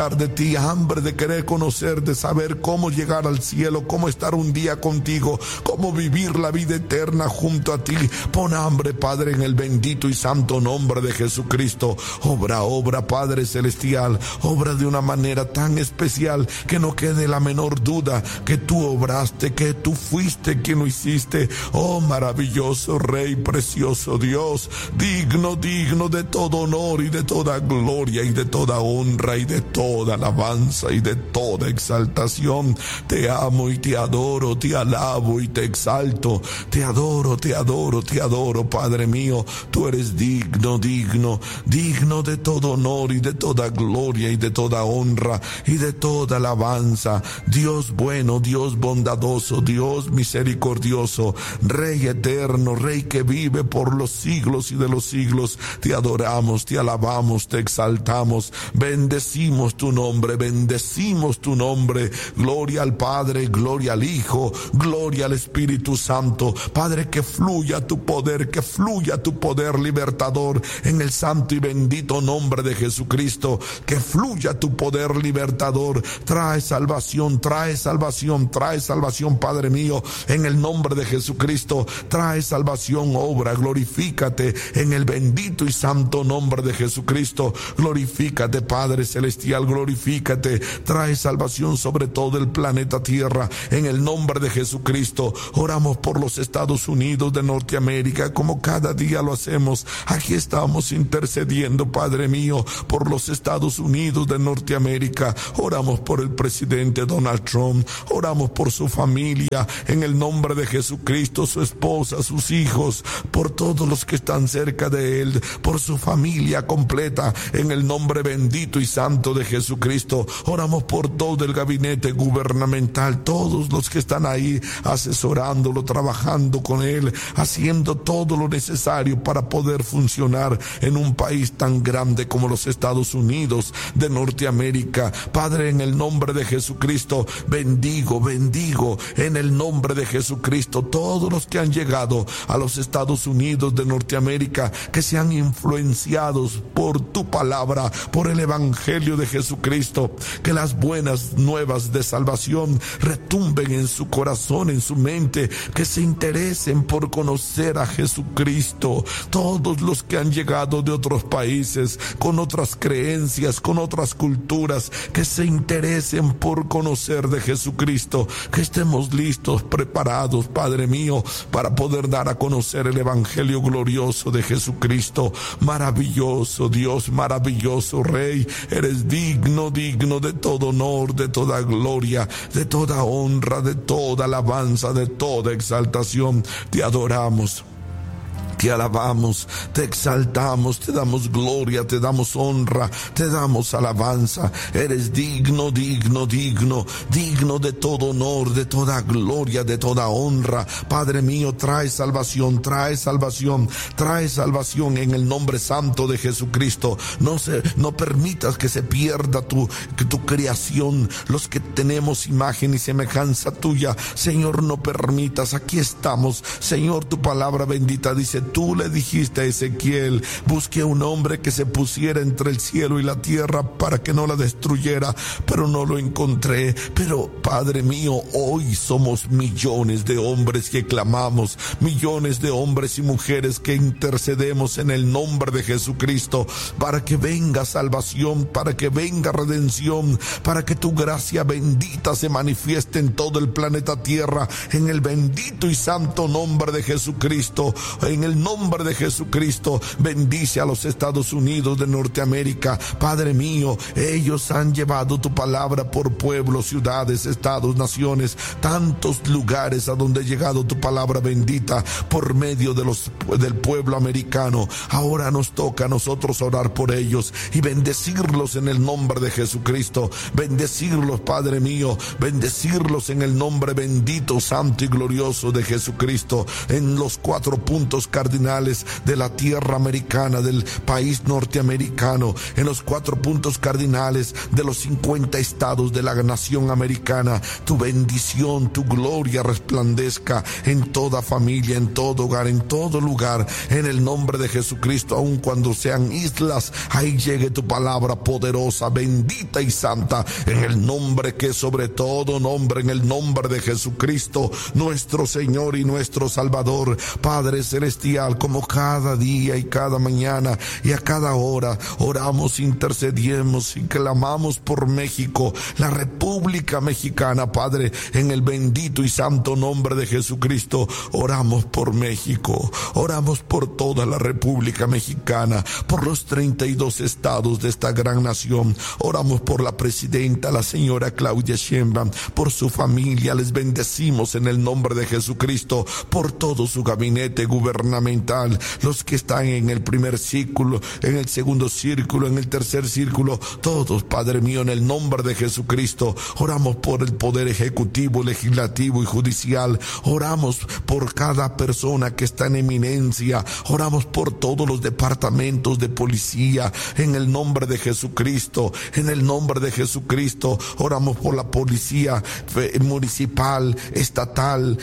de ti, hambre de querer conocer, de saber cómo llegar al cielo, cómo estar un día contigo, cómo vivir la vida eterna junto a ti. Pon hambre, Padre, en el bendito y santo nombre de Jesucristo. Obra, Padre celestial, obra de una manera tan especial que no quede la menor duda que tú obraste, que tú fuiste quien lo hiciste. Oh, maravilloso Rey, precioso Dios, digno de todo honor y de toda gloria y de toda honra y de toda alabanza y de toda exaltación. Te amo y te adoro, te alabo y te exalto. Te adoro, Padre mío. Tú eres digno de todo honor y de toda gloria y de toda honra y de toda alabanza. Dios bueno, Dios bondadoso, Dios misericordioso, Rey eterno, Rey que vive por los siglos y de los siglos. Te adoramos, te alabamos, te exaltamos, bendecimos tu nombre, bendecimos tu nombre. Gloria al Padre, gloria al Hijo, gloria al Espíritu Santo. Padre, que fluya tu poder libertador en el santo y bendito nombre de Jesucristo. Que fluya tu poder libertador. Trae salvación, Padre mío, en el nombre de Jesucristo. Trae salvación, obra, glorifícate en el bendito y santo nombre de Jesucristo. Glorifícate, Padre celestial, glorifícate. Trae salvación sobre todo el planeta Tierra en el nombre de Jesucristo. Oramos por los Estados Unidos de Norteamérica, como cada día lo hacemos. Aquí estamos intercediendo, Padre mío, por los Estados Unidos de Norteamérica. Oramos por el presidente Donald Trump, oramos por su familia en el nombre de Jesucristo, su esposa, sus hijos, por todos los que están cerca de él, por su familia completa en el nombre bendito y santo de Jesucristo. Oramos por todo el gabinete gubernamental, todos los que están ahí asesorándolo, trabajando con él, haciendo todo lo necesario para poder funcionar en un país tan grande como los Estados Unidos de Norteamérica. Padre, en el nombre de Jesucristo, bendigo en el nombre de Jesucristo todos los que han llegado a los Estados Unidos de Norteamérica, que sean influenciados por tu palabra, por el Evangelio de Jesucristo. Que las buenas nuevas de salvación retumben en su corazón, en su mente, que se interesen por conocer a Jesucristo. Todos los que han llegado de otros países, con otras creencias, con otras culturas, que se interesen por conocer de Jesucristo. Que estemos listos, preparados, Padre mío, para poder dar a conocer el Evangelio glorioso de Jesucristo. Maravilloso Dios, maravilloso Rey, eres digno de todo honor, de toda gloria, de toda honra, de toda alabanza, de toda exaltación. Te adoramos, te alabamos, te exaltamos, te damos gloria, te damos honra, te damos alabanza. Eres digno de todo honor, de toda gloria, de toda honra. Padre mío, trae salvación en el nombre santo de Jesucristo. No permitas que se pierda tu creación, los que tenemos imagen y semejanza tuya. Señor, no permitas, aquí estamos. Señor, tu palabra bendita dice: tú le dijiste a Ezequiel: busque a un hombre que se pusiera entre el cielo y la tierra para que no la destruyera, pero no lo encontré. Pero Padre mío, hoy somos millones de hombres que clamamos, millones de hombres y mujeres que intercedemos en el nombre de Jesucristo, para que venga salvación, para que venga redención, para que tu gracia bendita se manifieste en todo el planeta Tierra, en el bendito y santo nombre de Jesucristo. En el nombre de Jesucristo, bendice a los Estados Unidos de Norteamérica. Padre mío, ellos han llevado tu palabra por pueblos, ciudades, estados, naciones, tantos lugares a donde ha llegado tu palabra bendita por medio del pueblo americano. Ahora nos toca a nosotros orar por ellos y bendecirlos en el nombre de Jesucristo. Bendecirlos, Padre mío, bendecirlos en el nombre bendito, santo y glorioso de Jesucristo, en los 4 puntos cardinales cardinales de la tierra americana, del país norteamericano, en los 4 puntos cardinales de los 50 estados de la nación americana. Tu bendición, tu gloria resplandezca en toda familia, en todo hogar, en todo lugar, en el nombre de Jesucristo. Aun cuando sean islas, ahí llegue tu palabra poderosa, bendita y santa, en el nombre que es sobre todo nombre, en el nombre de Jesucristo, nuestro Señor y nuestro Salvador. Padre celestial, como cada día y cada mañana y a cada hora oramos, intercedemos y clamamos por México, la República Mexicana. Padre, en el bendito y santo nombre de Jesucristo, oramos por México, oramos por toda la República Mexicana, por los 32 estados de esta gran nación. Oramos por la presidenta, la señora Claudia Sheinbaum, por su familia. Les bendecimos en el nombre de Jesucristo, por todo su gabinete gubernamental, los que están en el primer círculo, en el segundo círculo, en el tercer círculo, todos, Padre mío, en el nombre de Jesucristo. Oramos por el poder ejecutivo, legislativo y judicial. Oramos por cada persona que está en eminencia. Oramos por todos los departamentos de policía, en el nombre de Jesucristo, en el nombre de Jesucristo. Oramos por la policía municipal, estatal,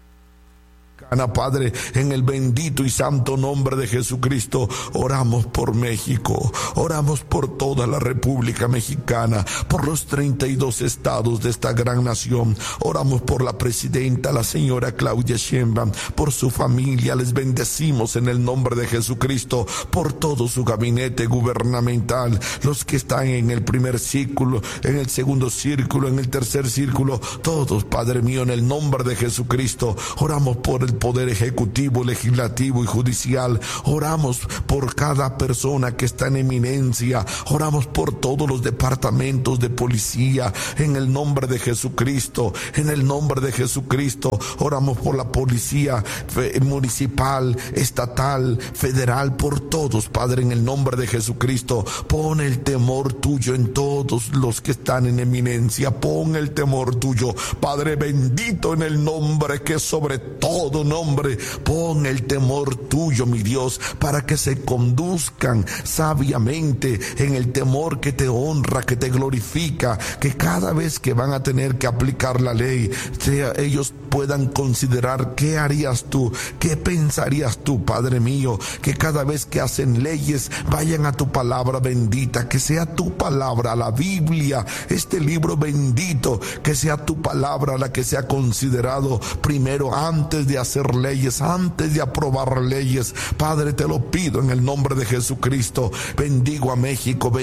Padre, en el bendito y santo nombre de Jesucristo, oramos por México, oramos por toda la República Mexicana, por los 32 estados de esta gran nación. Oramos por la presidenta, la señora Claudia Sheinbaum, por su familia. Les bendecimos en el nombre de Jesucristo, por todo su gabinete gubernamental, los que están en el primer círculo, en el segundo círculo, en el tercer círculo, todos, Padre mío, en el nombre de Jesucristo. Oramos por el poder ejecutivo, legislativo y judicial. Oramos por cada persona que está en eminencia. Oramos por todos los departamentos de policía, en el nombre de Jesucristo, en el nombre de Jesucristo. Oramos por la policía municipal, estatal, federal, por todos, Padre, en el nombre de Jesucristo. Pon el temor tuyo en todos los que están en eminencia. Pon el temor tuyo, Padre bendito, en el nombre que es sobre todo nombre. Pon el temor tuyo, mi Dios, para que se conduzcan sabiamente en el temor que te honra, que te glorifica, que cada vez que van a tener que aplicar la ley, ellos puedan considerar qué harías tú, qué pensarías tú, Padre mío, que cada vez que hacen leyes vayan a tu palabra bendita, que sea tu palabra, la Biblia, este libro bendito, que sea tu palabra la que sea considerado primero antes de hacer leyes, antes de aprobar leyes. Padre, te lo pido en el nombre de Jesucristo. Bendigo a México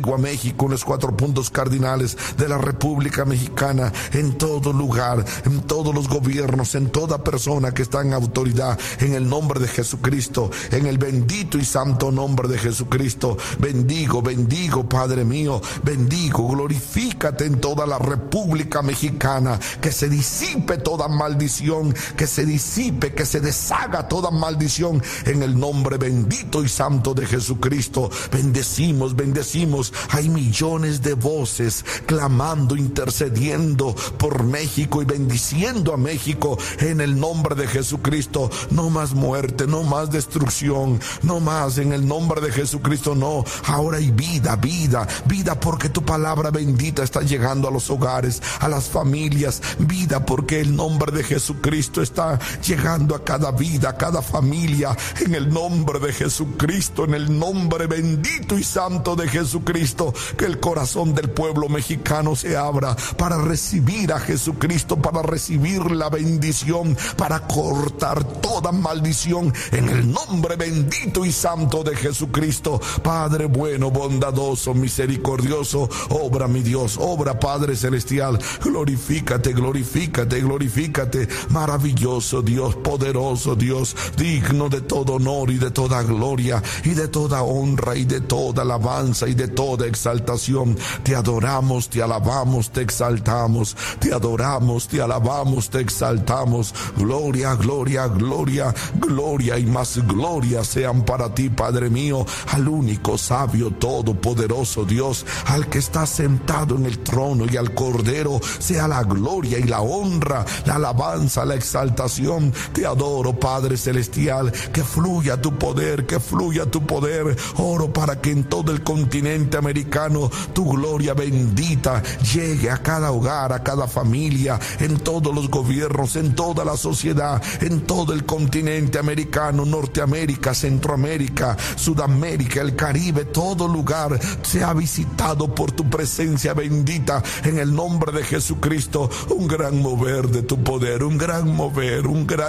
en los 4 puntos cardinales de la República Mexicana, en todo lugar, en todos los gobiernos, en toda persona que está en autoridad, en el nombre de Jesucristo, en el bendito y santo nombre de Jesucristo. Bendigo, Padre mío, bendigo, glorifícate en toda la República Mexicana, que se disipe toda maldición, que se disipe, que se deshaga toda maldición en el nombre bendito y santo de Jesucristo. Bendecimos. Hay millones de voces clamando, intercediendo por México y bendiciendo a México en el nombre de Jesucristo. No más muerte, no más destrucción, no más, en el nombre de Jesucristo, no. Ahora hay vida, porque tu palabra bendita está llegando a los hogares, a las familias. Vida, porque el nombre de Jesucristo está llegando a cada vida, a cada familia, en el nombre de Jesucristo, en el nombre bendito y santo de Jesucristo. Que el corazón del pueblo mexicano se abra para recibir a Jesucristo, para recibir la bendición, para cortar toda maldición en el nombre bendito y santo de Jesucristo. Padre bueno, bondadoso, misericordioso, obra, mi Dios, obra, Padre celestial. Glorifícate, maravilloso Dios, poderoso Dios, digno de todo honor y de toda gloria y de toda honra y de toda alabanza y de toda exaltación. Te adoramos, te alabamos, te exaltamos, te adoramos, te alabamos, te exaltamos. Gloria y más gloria sean para ti, Padre mío, al único sabio, todopoderoso Dios, al que está sentado en en el trono y al Cordero sea la gloria y la honra, la alabanza, la exaltación. Te adoro, Padre celestial, que fluya tu poder, que fluya tu poder. Oro para que en todo el continente americano tu gloria bendita llegue a cada hogar, a cada familia, en todos los gobiernos, en toda la sociedad, en todo el continente americano, Norteamérica, Centroamérica, Sudamérica, el Caribe, todo lugar sea visitado por tu presencia bendita en el nombre de Jesucristo. Un gran mover de tu poder, un gran mover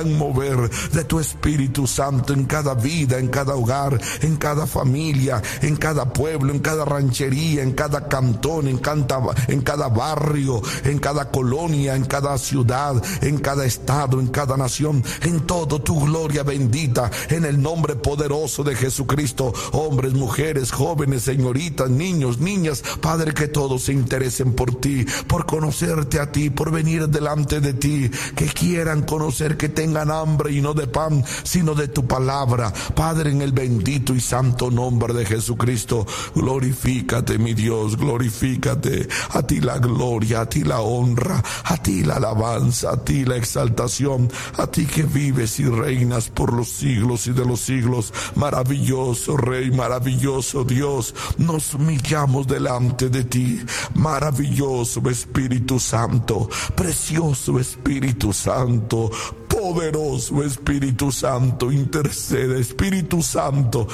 de tu Espíritu Santo en cada vida, en cada hogar, en cada familia, en cada pueblo, en cada ranchería, en cada cantón, en cada barrio, en cada colonia, en cada ciudad, en cada estado, en cada nación, en todo tu gloria bendita, en el nombre poderoso de Jesucristo. Hombres, mujeres, jóvenes, señoritas, niños, niñas, Padre, que todos se interesen por ti, por conocerte a ti, por venir delante de ti, que quieran conocer, que tengan hambre y no de pan, sino de tu palabra. Padre, en el bendito y santo nombre de Jesucristo, glorifícate, mi Dios, glorifícate. A ti la gloria, a ti la honra, a ti la alabanza, a ti la exaltación, a ti que vives y reinas por los siglos y de los siglos. Maravilloso Rey, maravilloso Dios, nos humillamos delante de ti. Maravilloso Espíritu Santo, precioso Espíritu Santo, poderoso Espíritu Santo, intercede. Espíritu Santo,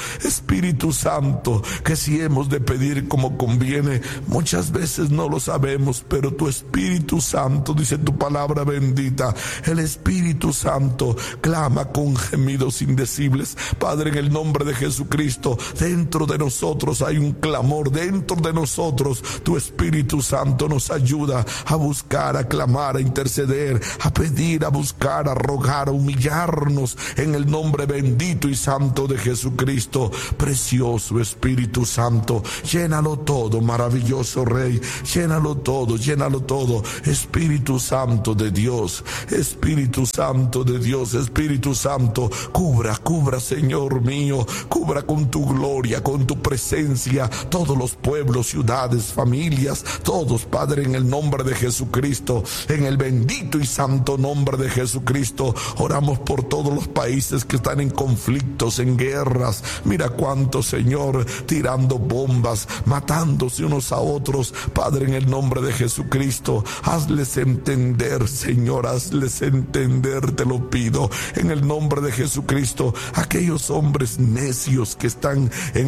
que si hemos de pedir como conviene, muchas veces no lo sabemos, pero tu Espíritu Santo, dice tu palabra bendita, el Espíritu Santo clama con gemidos indecibles. Padre, en el nombre de Jesucristo, dentro de nosotros hay un clamor, dentro de nosotros tu Espíritu Santo nos ayuda a buscar, a clamar, a interceder, a pedir, a buscar, a rogar, a humillarnos en el nombre bendito y santo de Jesucristo. Precioso Espíritu Santo, llénalo todo, maravilloso Rey, llénalo todo. Espíritu Santo de Dios, Espíritu Santo de Dios, Espíritu Santo, cubra, Señor mío, cubra con tu gloria, con tu presencia, todos los pueblos, ciudades, familias, todos, Padre, en el nombre de Jesucristo, en el bendito y santo nombre de Jesucristo. Oramos por todos los países que están en conflictos, en guerras. Mira cuántos, Señor, tirando bombas, matándose unos a otros. Padre, en el nombre de Jesucristo, hazles entender, Señor, hazles entender, te lo pido, en el nombre de Jesucristo. Aquellos hombres necios que están en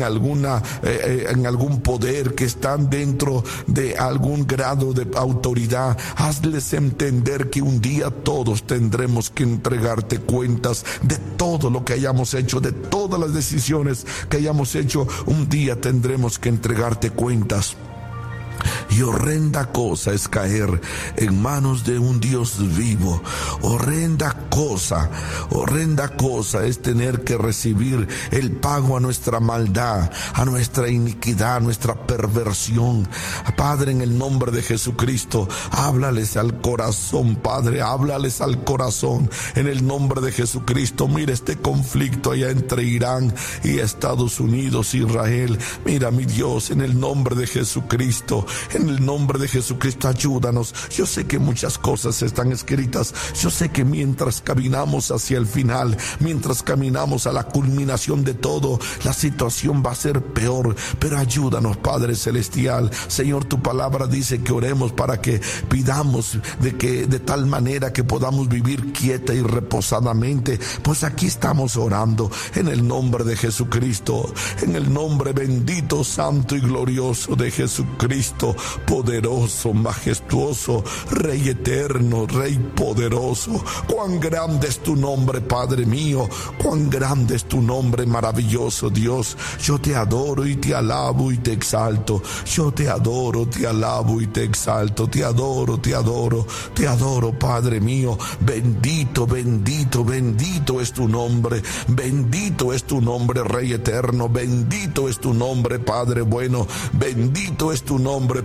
algún poder, que están dentro de algún grado de autoridad, hazles entender que un día todos tendremos que entregarte cuentas de todo lo que hayamos hecho, de todas las decisiones que hayamos hecho. Un día tendremos que entregarte cuentas. Y horrenda cosa es caer en manos de un Dios vivo. Horrenda cosa es tener que recibir el pago a nuestra maldad, a nuestra iniquidad, a nuestra perversión. Padre, en el nombre de Jesucristo, háblales al corazón, Padre, háblales al corazón. En el nombre de Jesucristo, mira este conflicto allá entre Irán y Estados Unidos, Israel. Mira, mi Dios, en el nombre de Jesucristo, en el nombre de Jesucristo, ayúdanos. Yo sé que muchas cosas están escritas. Yo sé que mientras caminamos hacia el final, mientras caminamos a la culminación de todo, la situación va a ser peor. Pero ayúdanos, Padre Celestial. Señor, tu palabra dice que oremos para que pidamos de tal manera que podamos vivir quieta y reposadamente. Pues aquí estamos orando en el nombre de Jesucristo, en el nombre bendito, santo y glorioso de Jesucristo. Poderoso, majestuoso, Rey eterno, Rey poderoso. Cuán grande es tu nombre, Padre mío. Cuán grande es tu nombre, maravilloso Dios. Yo te adoro y te alabo y te exalto. Yo te adoro, te alabo y te exalto. Te adoro, Padre mío. Bendito, bendito, bendito es tu nombre. Bendito es tu nombre, Rey eterno. Bendito es tu nombre, Padre bueno. Bendito es tu nombre, Padre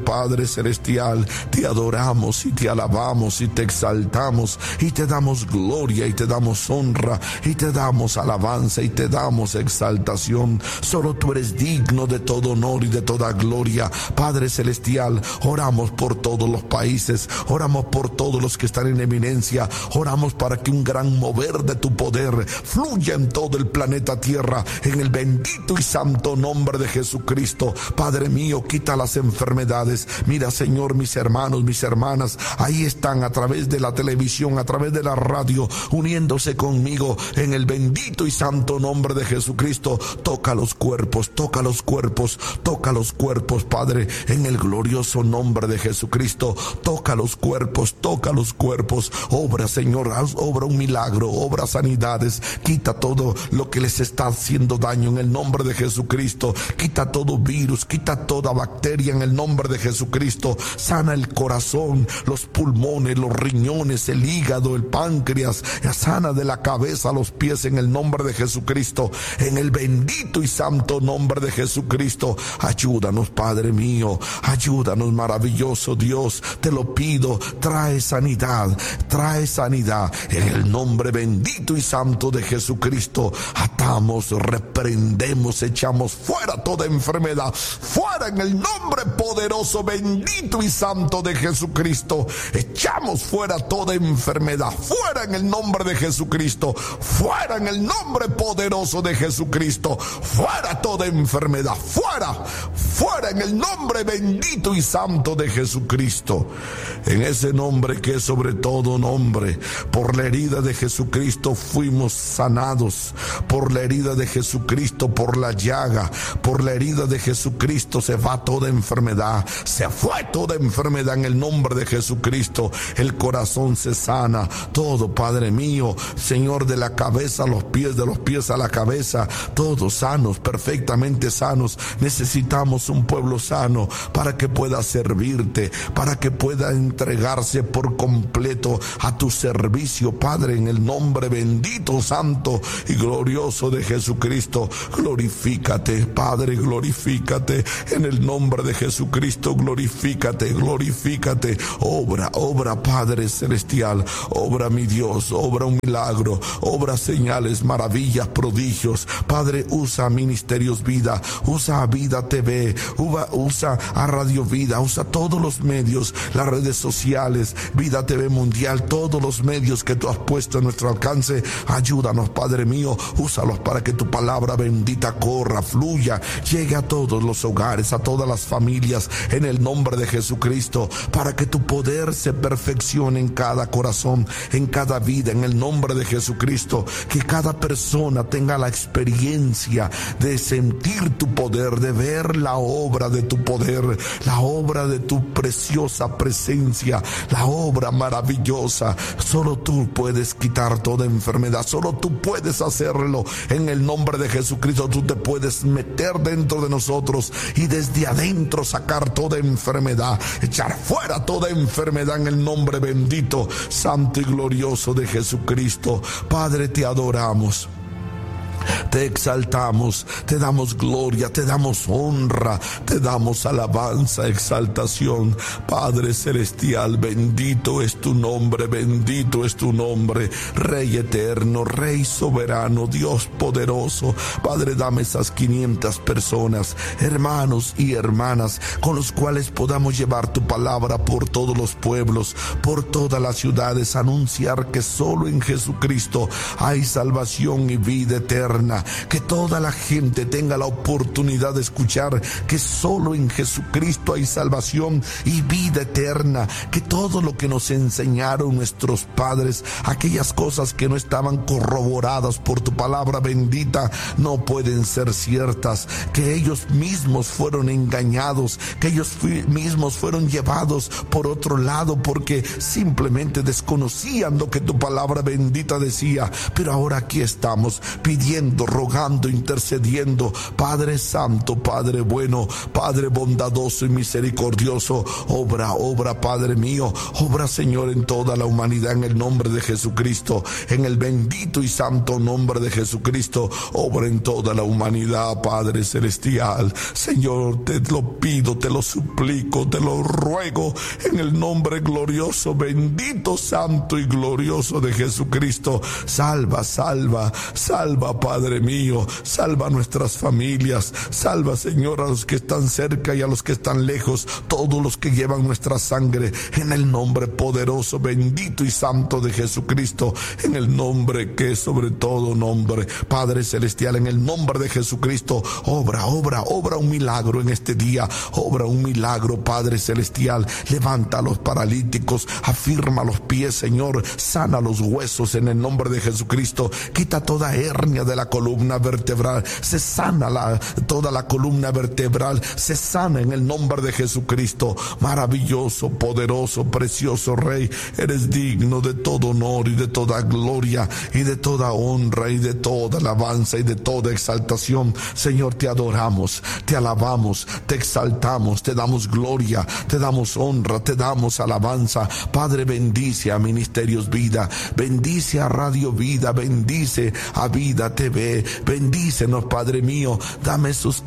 Padre celestial, te adoramos y te alabamos y te exaltamos y te damos gloria y te damos honra y te damos alabanza y te damos exaltación. Solo tú eres digno de todo honor y de toda gloria. Padre celestial, oramos por todos los países, oramos por todos los que están en eminencia, oramos para que un gran mover de tu poder fluya en todo el planeta Tierra, en el bendito y santo nombre de Jesucristo. Padre mío, quita las enfermedades. Mira, Señor, mis hermanos, mis hermanas, ahí están a través de la televisión, a través de la radio, uniéndose conmigo en el bendito y santo nombre de Jesucristo. Toca los cuerpos, toca los cuerpos, toca los cuerpos, Padre, en el glorioso nombre de Jesucristo. Toca los cuerpos, toca los cuerpos. Obra, Señor, obra un milagro, obra sanidades. Quita todo lo que les está haciendo daño en el nombre de Jesucristo. Quita todo virus, quita toda bacteria en el nombre de Jesucristo. Sana el corazón, los pulmones, los riñones, el hígado, el páncreas. Sana de la cabeza a los pies en el nombre de Jesucristo. En el bendito y santo nombre de Jesucristo. Ayúdanos, Padre mío. Ayúdanos, maravilloso Dios. Te lo pido. Trae sanidad. Trae sanidad. En el nombre bendito y santo de Jesucristo. Atamos, reprendemos, echamos fuera toda enfermedad. Fuera en el nombre poderoso, bendito y santo de Jesucristo. Echamos fuera toda enfermedad. Fuera en el nombre de Jesucristo. Fuera en el nombre poderoso de Jesucristo. Fuera toda enfermedad. Fuera. Fuera en el nombre bendito y santo de Jesucristo. En ese nombre que es sobre todo nombre. Por la herida de Jesucristo fuimos sanados. Por la herida de Jesucristo, por la llaga, por la herida de Jesucristo se va toda enfermedad. Se fue toda enfermedad en el nombre de Jesucristo. El corazón se sana. Todo, Padre mío, Señor, de la cabeza a los pies, de los pies a la cabeza, todos sanos, perfectamente sanos. Necesitamos un pueblo sano para que pueda servirte, para que pueda entregarse por completo a tu servicio, Padre, en el nombre bendito, santo y glorioso de Jesucristo. Glorifícate, Padre, glorifícate en el nombre de Jesucristo. Glorifícate, glorifícate. Obra, obra, Padre celestial. Obra, mi Dios, obra un milagro, obra señales, maravillas, prodigios. Padre, usa Ministerios Vida, usa a Vida TV, usa a Radio Vida, usa todos los medios, las redes sociales, Vida TV Mundial, todos los medios que tú has puesto a nuestro alcance. Ayúdanos, Padre mío, úsalos para que tu palabra bendita corra, fluya, llegue a todos los hogares, a todas las familias, en el nombre de Jesucristo, para que tu poder se perfeccione en cada corazón, en cada vida, en el nombre de Jesucristo. Que cada persona tenga la experiencia de sentir tu poder, de ver la obra de tu poder, la obra de tu preciosa presencia, la obra maravillosa. Solo tú puedes quitar toda enfermedad, solo tú puedes hacerlo. En el nombre de Jesucristo, tú te puedes meter dentro de nosotros y desde adentro sacar toda enfermedad, echar fuera toda enfermedad en el nombre bendito, santo y glorioso de Jesucristo. Padre, te adoramos. Te exaltamos, te damos gloria, te damos honra, te damos alabanza, exaltación. Padre celestial, bendito es tu nombre, bendito es tu nombre. Rey eterno, Rey soberano, Dios poderoso. Padre, dame esas 500 personas, hermanos y hermanas, con los cuales podamos llevar tu palabra por todos los pueblos, por todas las ciudades, anunciar que solo en Jesucristo hay salvación y vida eterna. Que toda la gente tenga la oportunidad de escuchar que solo en Jesucristo hay salvación y vida eterna. Que todo lo que nos enseñaron nuestros padres, aquellas cosas que no estaban corroboradas por tu palabra bendita, no pueden ser ciertas. Que ellos mismos fueron engañados, que ellos mismos fueron llevados por otro lado porque simplemente desconocían lo que tu palabra bendita decía. Pero ahora aquí estamos pidiendo pidiendo, rogando, intercediendo. Padre Santo, Padre bueno, Padre bondadoso y misericordioso, obra, Padre mío, obra, Señor, en toda la humanidad, en el nombre de Jesucristo, en el bendito y santo nombre de Jesucristo, obra en toda la humanidad, Padre celestial. Señor, te lo pido, te lo suplico, te lo ruego, en el nombre glorioso, bendito, santo y glorioso de Jesucristo. Salva, Padre mío, salva a nuestras familias, salva, Señor, a los que están cerca y a los que están lejos, todos los que llevan nuestra sangre, en el nombre poderoso, bendito y santo de Jesucristo, en el nombre que es sobre todo nombre, Padre celestial, en el nombre de Jesucristo, obra un milagro en este día, obra un milagro, Padre celestial, levanta a los paralíticos, afirma los pies, Señor, sana los huesos en el nombre de Jesucristo, quita toda hernia de la columna vertebral, se sana toda la columna vertebral, se sana en el nombre de Jesucristo. Maravilloso, poderoso, precioso Rey, eres digno de todo honor y de toda gloria y de toda honra y de toda alabanza y de toda exaltación. Señor, te adoramos, te alabamos, te exaltamos, te damos gloria, te damos honra, te damos alabanza. Padre, bendice a Ministerios Vida, bendice a Radio Vida, bendice a Vida TV, bendícenos, Padre mío, dame esos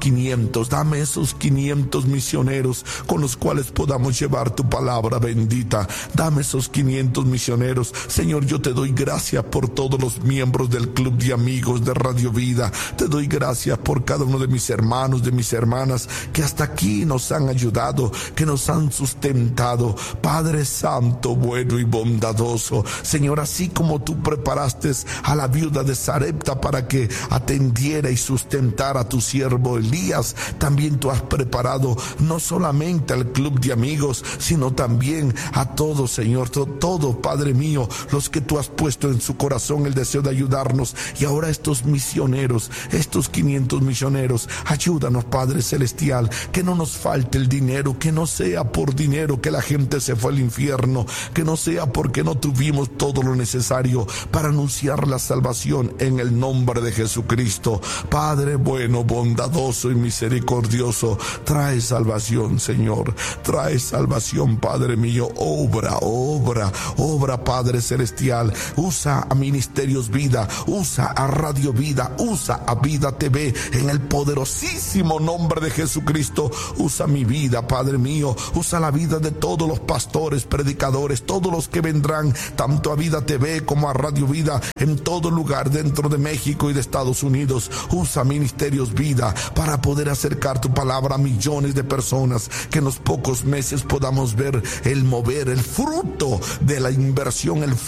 500 misioneros con los cuales podamos llevar tu palabra bendita, dame esos 500 misioneros. Señor, yo te doy gracias por todos los miembros del Club de Amigos de Radio Vida, te doy gracias por cada uno de mis hermanos, de mis hermanas que hasta aquí nos han ayudado, que nos han sustentado. Padre Santo, bueno y bondadoso, Señor, así como tú preparaste a la viuda de Sarepta para que atendiera y sustentara a tu siervo Elías, también tú has preparado no solamente al Club de Amigos, sino también a todos, Señor, todo, Padre mío, los que tú has puesto en su corazón el deseo de ayudarnos. Y ahora estos misioneros, estos 500 misioneros, ayúdanos, Padre celestial, que no nos falte el dinero, que no sea por dinero que la gente se fue al infierno, que no sea porque no tuvimos todo lo necesario para anunciar la salvación, en el nombre de Jesucristo. Padre bueno, bondadoso y misericordioso, trae salvación, Señor, trae salvación, Padre mío, obra, Padre celestial, usa a Ministerios Vida, usa a Radio Vida, usa a Vida TV, en el poderosísimo nombre de Jesucristo. Usa mi vida, Padre mío, usa la vida de todos los pastores, predicadores, todos los que vendrán tanto a Vida TV como a Radio Vida en todo lugar dentro de México y de Estados Unidos. Usa Ministerios Vida para poder acercar tu palabra a millones de personas, que en los pocos meses podamos ver el mover, el fruto de la inversión, el